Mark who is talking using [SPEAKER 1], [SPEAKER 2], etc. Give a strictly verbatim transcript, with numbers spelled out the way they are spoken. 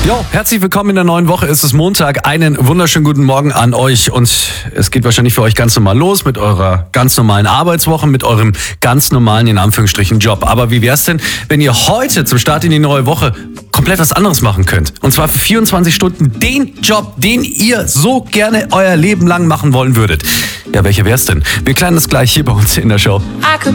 [SPEAKER 1] Jo, herzlich willkommen in der neuen Woche. Es ist Montag. Einen wunderschönen guten Morgen an euch. Und es geht wahrscheinlich für euch ganz normal los mit eurer ganz normalen Arbeitswoche, mit eurem ganz normalen, in Anführungsstrichen, Job. Aber wie wär's denn, wenn ihr heute zum Start in die neue Woche komplett was anderes machen könnt? Und zwar für vierundzwanzig Stunden den Job, den ihr so gerne euer Leben lang machen wollen würdet. Ja, welcher wär's denn? Wir klären das gleich hier bei uns in der Show.
[SPEAKER 2] I could